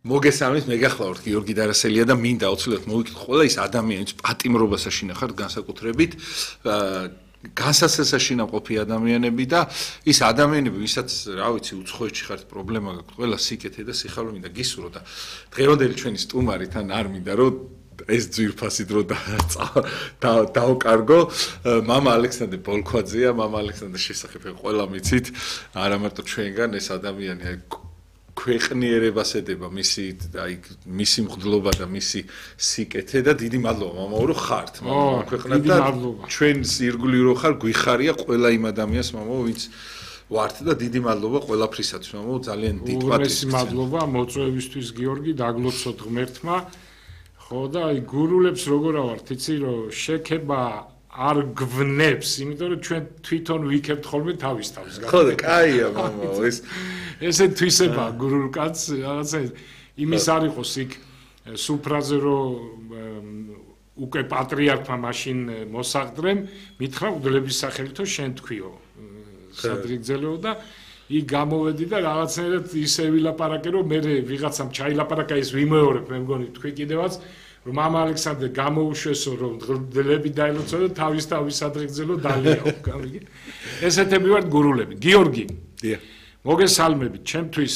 მოგესალმებით, მეგახლავართ გიორგი დარასელია და მინდა აუცილებლად მოვიკითხო ყველა ის ადამიანის პატიმრობას აშინახავთ განსაკუთრებით განსაცდელსაშინაყოფი ადამიანები და ის ადამიანები, ვისაც რა ვიცი, უცხოეთში ხართ პრობლემა გაქვთ, ყველა სიკეთე და სიხარულე მინდა გისურვო და დღევანდელი ჩვენი სტუმარი თან არ მინდა რომ ეს ძვირფასი დრო დავკარგო. მამა ალექსანდრე ბოლქვაძეა, მამა ალექსანდრეს შესახებ ყველა მიცით, არა მარტო ჩვენგან ეს ადამიანი ქვეყნიერებას ედება მისი მღვდლობა და მისი სიკეთე და დიდი მადლობა მამაო რომ ხართ მამაო ქვეყნად და ჩვენს ირგვლივ რო ხარ გვიხარია ყველა იმ ადამიანს მამაო ვინც ვართ და დიდი მადლობა ყველაფრისათვის მამაო ძალიან დიდ პატივს მადლობა მოწვევისთვის გიორგი დაგლოცოთ ღმერთმა ხო და აი გურულებს როგორ ავართ იცი რომ შექება არ გვნებს, იმიტომ რომ ჩვენ თვითონ ვიქებთ ხოლმე თავის თავს. ხო და კაია მამაო ეს ესე თვისება გურულ კაცს რაღაცა იმის არ იყოს იქ სუფრაზე რომ უკვე პატრიარქმა მაშინ მოსაგდრემ მითხრა უდლების სახელითო შენ თქვიო სადრიგძელეო და იქ გამოვედი და რაღაცნაირად ისე ვილაპარაკე რომ მე ვიღაცამ ჩაილაპარაკა ის ვიმეორებ მე მგონი თქვი კიდევაც რომ მამა ალექსანდრე გამოუშვესო რომ დლები დაილოცო და თავის ადრიგძელო დალიაო გამიგი ესეთები ვართ გურულები გიორგი დიახ მოგესალმებით ჩემთვის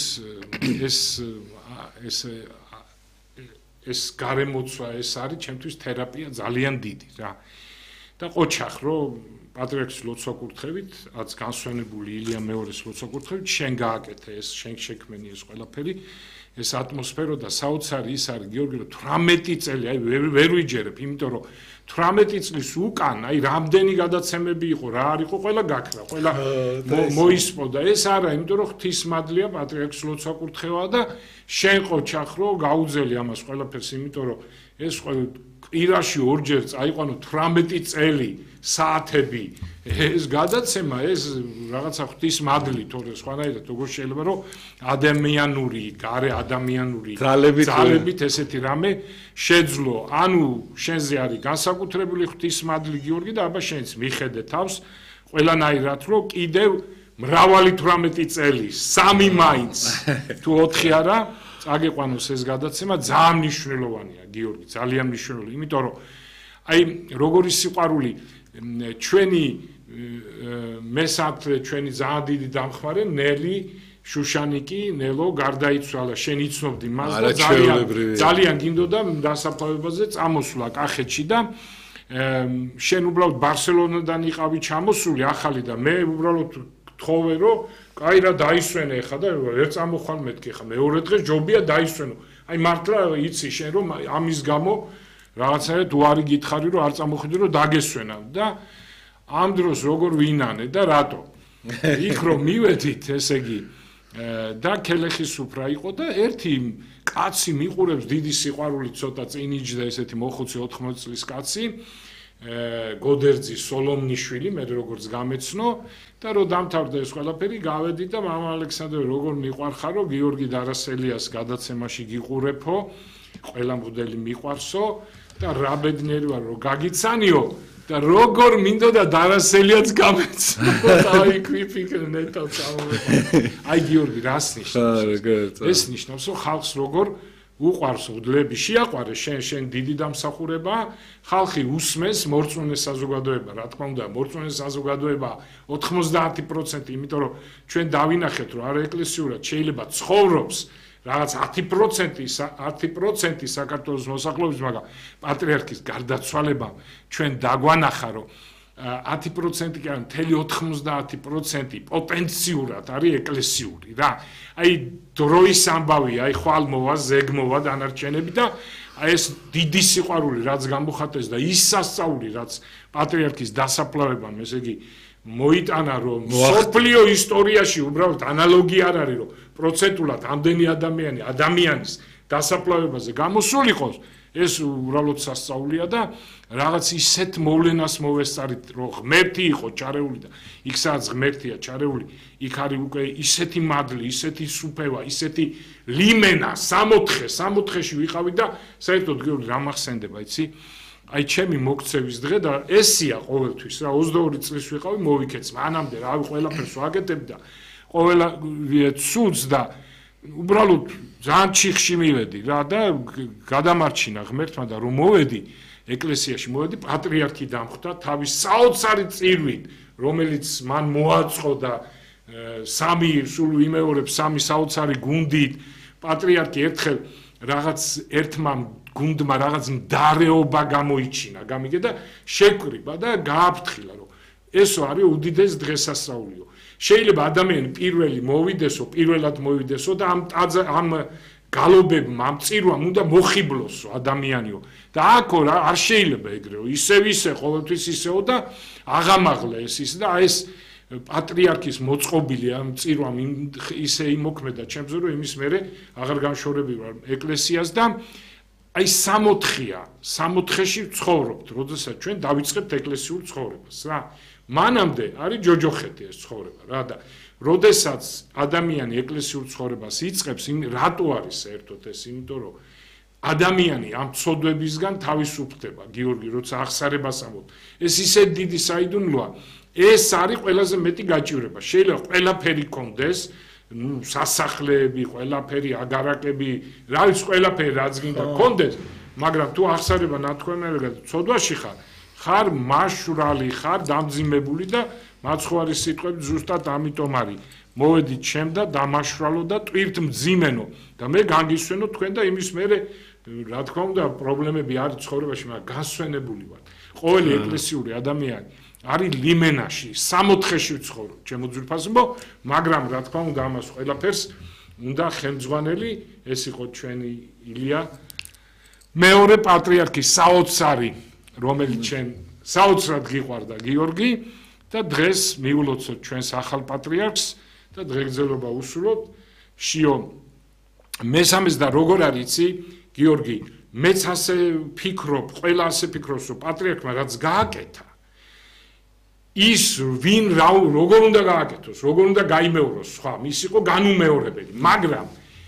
ეს გარემოცვა ეს არის ჩემთვის თერაპია ძალიან დიდი რა და ყოჩახ რომ პატრიარქის ლოცვა კურთხევით რაც განსვენებული ილია მეორეს ლოცვა კურთხევით შენ გააკეთე ეს შენ შექმენი ეს ყველაფერი ეს ატმოსფერო და საოცარი ის არის გიორგი რომ 18 წელი აი ვერ ვიჯერებ იმიტომ რომ 18 წლის უკან აი რამდენი გადაცემები იყო რა არ იყო ყველა გაქრა ყველა მოისპო და ეს არა იმიტომ რომ ღვთისმადლია პატრიარქის ლოცვა კურთხევა და შენ ყოჩახ რომ გაუძელი ამას ყველაფერს იმიტომ რომ ეს ირაში ორჯერ წაიყვანო 18 წელი საათები ეს გადაცემა ეს რაღაცა ღვთისმადლი თორე სხვანაირად როგორ შეიძლება რომ ადამიანური გარე ადამიანური ძალებით ესეთი რამე შეძლო ანუ შენზე არის განსაკუთრებული ღვთისმადლი გიორგი და აბა შენც მიხედე თავს ყველანაირად რომ კიდევ მრავალი 18 წელი 3 მაინც თუ 4 არა წაგიყვანოს ეს გადაცემა ძალიან მნიშვნელოვანია გიორგი ძალიან მნიშვნელოვანი იმიტომ რომ აი როგორი სიყვარული ჩვენი მესამე ჩვენი ძალიან დიდი დამხმარე ნელი შუშანიკი ნელო გარდაიცვალა შენ იცნობდი მას და ძალიან გინდოდა დასაფლავებაზე წამოსვლა კახეთში და შენ უბრალოდ ბარსელონიდან იყავი ჩამოსული ახალი და მე უბრალოდ თხოვე რომ კაი რა დაისვენე ხა და ვერ წამოხვალ მეთქი ხა მეორე დღეს ჯობია დაისვენო აი მართლა იცი შენ რომ ამის გამო რაღაცნაირად უარი გითხარი რომ არ წამოხედი რომ დაგესვენა და ამ დროს როგორ ვინანე და რატო იქ რომ მივედით ესე იგი და ქელეხის სუფრა იყო და ერთი კაცი მიყურებს დიდი სიყვარულით ცოტა წინიჯდა ესეთი მოხუცი 80 წლის კაცი გოდერძი სოლომნიშვილი მე როგორც გამეცნო და რომ დამთავრდა ეს ყველაფერი გავედი და მამა ალექსანდრე როგორ მიყვარხარო გიორგი დარასელიას გადაცემაში გიყურებო ყველა მოდელი მიყვარსო და რა ბედნიერი ვარ რომ გაგიცანიო და როგორ მინდოდა დარასელიაც გამეცნო და აი ქვიფიქრე ნეტო წამოვეყო აი გიორგი რას ნიშნავს ეს ნიშნავს რომ ხალხს როგორ უყვარს უდლები შეაყვარე შენ დიდი დამსახურება ხალხი უსმენს მორწმუნე საზოგადოება რა თქმა უნდა მორწმუნე საზოგადოება 90% იმიტომ რომ ჩვენ დავინახეთ რომ არა ეკლესიურად შეიძლება ცხოვრობს რაღაც 10% საქართველოს მოსახლეობის მაგრამ პატრიარქის გარდაცვალებამ ჩვენ დაგვანახა რომ 10% კი არა მთელი 90% პოტენციურად არის ეკლესიური რა აი დროის ამბავია აი ხვალმოვა ზეგმოვა დანარჩენები და აი ეს დიდი სიყვარული რაც გამოხატეს და ის სასწაული რაც პატრიარქის დასაფლავებამ ესე იგი მოიტანა რომ სოფლიო ისტორიაში უბრალოდ ანალოგი არ არის რომ პროცენტულად ამდენი ადამიანის დასაფლავებაზე გამოსულიყოს ეს უბრალოდ სასწაულია და რაღაც ისეთ მოვლენას მოვესწარით რომ ღმერთი იყო ჩარეული და იქ სადაც ღმერთია ჩარეული იქ არის უკვე ისეთი მადლი ისეთი სუფევა ისეთი ლიმენა 64-ში ვიყავი და საერთოდ გიორგი რა მახსენდება იცი აი ჩემი მოქცევის დღე და ესია ყოველთვის რა 22 წლის ვიყავი მოვიქეც მანამდე რავი ყველაფერს ვაკეთებ და ყოველ ცუდს და უბრალოდ ძალიან ჩიხში მივედი რა და გადამარჩინა ღმერთმა და რომ მოვედი ეკლესიაში მოვედი პატრიარქი დამხვდა თავის საოცარი წირვით რომელიც მან მოაწყო და სამი სულ იმეორებს სამი საოცარი გუნდით პატრიარქი ერთხელ რაღაც ერთმა გუნდმა რაღაც მდარეობა გამოიჩინა გამიგე და შეკვრიბა და გააფრთხილა რომ ესო არის უდიდეს დღესასწაულიო შეიძლება ადამიანი პირველად მოვიდესო და ამ გალობებმა ამ წირვამ უნდა მოხიბლოსო ადამიანიო და აქ არ შეიძლება ეგრეო ისე ყოველთვის ისეო და აღამაღლა ეს და ეს პატრიარქის მოწყობილი ამ წირვამ ისე იმოქმედა ჩემზე რომ იმის მერე აღარ გამშორები ვარ ეკლესიას და აი 60-ში ვცხოვრობთ როდესაც ჩვენ დავიწყებთ ეკლესიურ ცხოვრებას რა მანამდე არის ჯოჯოხეთი ეს ცხოვრება რა და როდესაც ადამიანი ეკლესიურ ცხოვრებას იწყებს რატო არის საერთოდ ეს იმიტომ რომ ადამიანი ამ ცოდვებისგან თავისუფლდება გიორგი როცა აღსარებას ამბობ ეს ისე დიდი საიდუმლოა ეს არის ყველაზე მეტი გაჭირება შეიძლება ყველაფერი კონდეს სასახლეები ყველაფერი აგარაკები რა ვიცი ყველაფერი რაც გინდა კონდეს მაგრამ თუ აღსარება ნათქვამიერად ცოდვაში ხარ მაშვრალი ხარ დამძიმებული და მაცხოვარი სიტყვები ზუსტად ამიტომ არის მოვედი ჩემ და დამაშვრალო და ტვირთ მძიმენო და მე განგისვენო თქვენ და იმის მერე რა თქმა უნდა პრობლემები არის ცხოვრებაში მაგრამ გასვენებული ვარ ყოველი ეკლესიური ადამიანი არის ლიმენაში 60-ში ვცხოვრობ ჩემო ძვირფასებო მაგრამ რა თქმა უნდა ამას ყველაფერს უნდა ხელმძღვანელი ეს იყო ჩვენი ილია მეორე პატრიარქი საოცარი რომელიც ჩვენ საოცრად გიყვარდა გიორგი და დღეს მიულოცოთ ჩვენს ახალ პატრიარქს და დღეგრძელობა უსურვოთ შიო მესამეს და როგორ არის იცი გიორგი მეც ასე ფიქრობ ყველა ასე ფიქრობს რომ პატრიარქმა რაც გააკეთა ის ვინ როგორ უნდა გააკეთოს როგორ უნდა გაიმეოროს სხვა ის იყო განუმეორებელი მაგრამ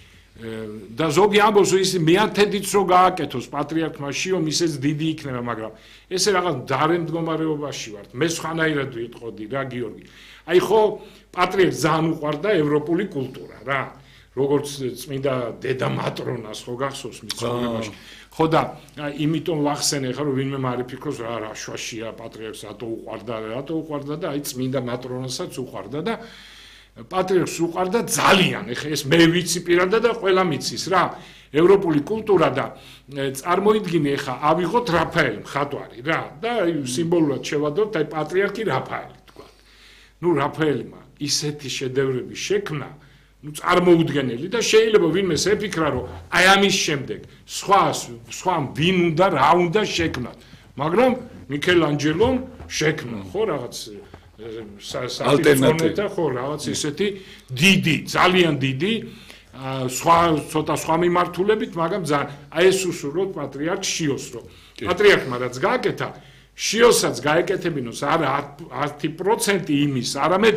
და ზოგი ამბობს ის მეათედიც რო გააკეთოს პატრიარქმა შიო ისეც დიდი იქნება მაგრამ ესე რაღაც დარე მდგომარეობაში ვართ მე სხვანაირად ვიტყოდი რა გიორგი აი ხო პატრიარქს ძალიან უყვარდა ევროპული კულტურა რა როგორც წმინდა დედა მატრონას ხო გახსოვს მიცხოვრებაში ხო და იმიტომ ვახსენე ხა რომ ვინმე მარი ფიქრობს რა რაშვაშია პატრიარქს რატო უყვარდა და აი წმინდა მატრონასაც უყვარდა და პატრიარქს უყვარდა ძალიან ეხა ეს მე ვიცი პირადად და ყველა მიცის რა ევროპული კულტურა და წარმოიდგინე ეხა ავიღოთ რაფაელი მხატვარი რა და სიმბოლურად შევადოთ აი პატრიარქი რაფაელი თქვა ნუ რაფაელმა ისეთი შედევრები შექმნა ნუ წარმოუდგენელი და შეიძლება ვინმეს ეფიქრა რომ აი ამის შემდეგ სხვა ვინ უნდა რა უნდა შექმნათ მაგრამ მიქელანჯელომ შექმნა ხო რაღაც ალტერნატივა ხო რაღაც ისეთი დიდი ძალიან დიდი ცოტა სხვა მიმართულებით მაგრამ ძალიან აი ეს უსურვოთ პატრიარქ შიოს რომ პატრიარქმა რაც გააკეთა შიოსაც გაეკეთებინოს არა 10% იმის არამედ